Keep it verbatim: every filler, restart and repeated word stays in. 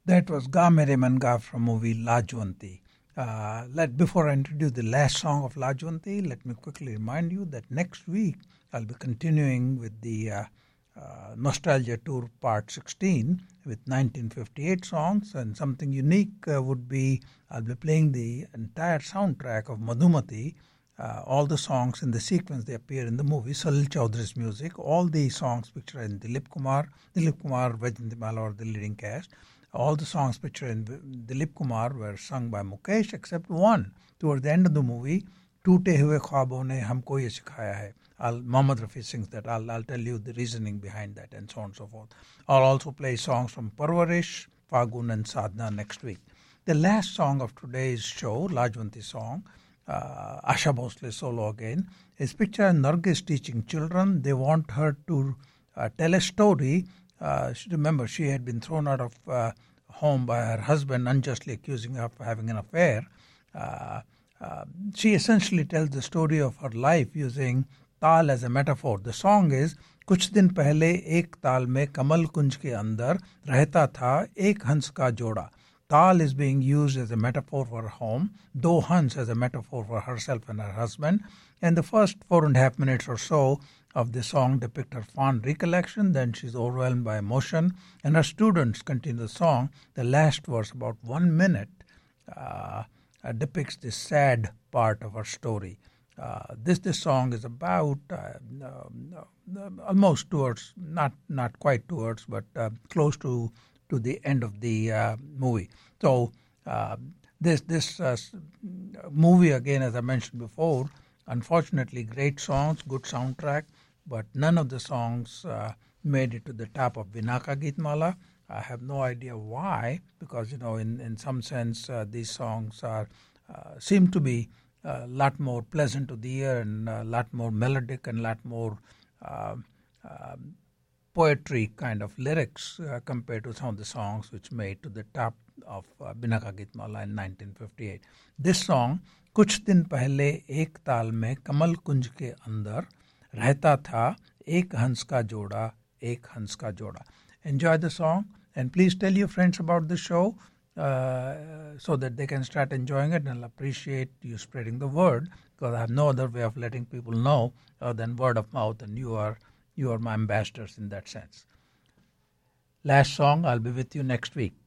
That was Ga Mere Man Ga from movie Lajwanti. Uh, let Before I introduce the last song of Lajwanti, let me quickly remind you that next week I'll be continuing with the uh, uh, Nostalgia Tour Part sixteen with nineteen fifty-eight songs, and something unique uh, would be I'll be playing the entire soundtrack of Madhumati, uh, all the songs in the sequence they appear in the movie, Salil Chaudhary's music, all the songs which are in Dilip Kumar, Dilip Kumar, Vaijantimala or the leading cast. All the songs which are in Dilip Kumar were sung by Mukesh except one. Towards the end of the movie, Toote Hue Khwabon ne Humko Ye Sikhaya Hai. I'll, Mohammad Rafi sings that. I'll, I'll tell you the reasoning behind that and so on and so forth. I'll also play songs from Parvarish, Fagun and Sadhna next week. The last song of today's show, Lajwanti song, uh, Asha Bhosle solo again, is picture Nargis teaching children. They want her to uh, tell a story. Uh, remember, she had been thrown out of uh, home by her husband, unjustly accusing her of having an affair. Uh, uh, she essentially tells the story of her life using ताल as a metaphor. The song is कुछ दिन पहले एक ताल में कमल कुंज के अंदर रहता था एक हंस का जोड़ा. Tal is being used as a metaphor for her home, Do Hans as a metaphor for herself and her husband, and the first four and a half minutes or so of the song depict her fond recollection. Then she's overwhelmed by emotion, and her students continue the song. The last verse, about one minute, uh, uh, depicts the sad part of her story. Uh, this this song is about uh, uh, almost towards, not not quite towards, but uh, close to to the end of the uh, movie. So uh, this this uh, movie, again, as I mentioned before, unfortunately, great songs, good soundtrack, but none of the songs uh, made it to the top of Binaka Geetmala. I have no idea why, because, you know, in, in some sense, uh, these songs are uh, seem to be a lot more pleasant to the ear and a lot more melodic and a lot more uh, uh, poetry kind of lyrics uh, compared to some of the songs which made to the top of uh, Binaka Geetmala in nineteen fifty-eight. This song, कुछ दिन पहले एक ताल में कमल कुंज के अंदर रहता था एक हंस का जोड़ा एक हंस का जोड़ा. Enjoy the song and please tell your friends about the show uh, so that they can start enjoying it, and I'll appreciate you spreading the word, because I have no other way of letting people know other than word of mouth, and you are you are my ambassadors in that sense. Last song, I'll be with you next week.